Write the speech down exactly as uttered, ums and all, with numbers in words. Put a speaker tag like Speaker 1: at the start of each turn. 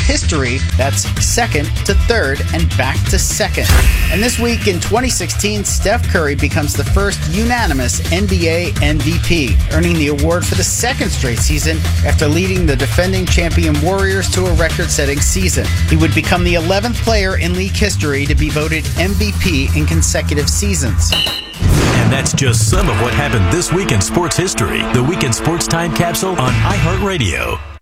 Speaker 1: history. That's second to third and back to second. And this week in twenty sixteen, Steph Curry becomes the first unanimous N B A M V P, earning the award for the second straight season after leading the defending champion Warriors to a record-setting season. He would become the eleventh player in league history to be voted M V P in consecutive seasons.
Speaker 2: And that's just some of what happened this week in sports history. The Weekend Sports Time Capsule on iHeartRadio.